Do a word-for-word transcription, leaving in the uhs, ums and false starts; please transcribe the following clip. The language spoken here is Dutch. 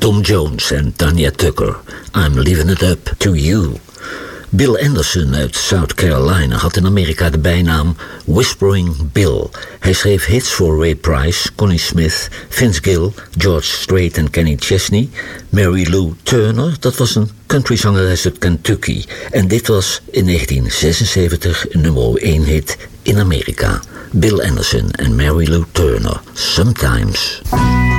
Tom Jones en Tanya Tucker. I'm leaving it up to you. Bill Anderson uit South Carolina had in Amerika de bijnaam Whispering Bill. Hij schreef hits voor Ray Price, Connie Smith, Vince Gill, George Strait en Kenny Chesney. Mary Lou Turner, dat was een countryzangeres uit Kentucky. En dit was in negentien zesenzeventig een nummer één hit in Amerika. Bill Anderson en Mary Lou Turner, Sometimes.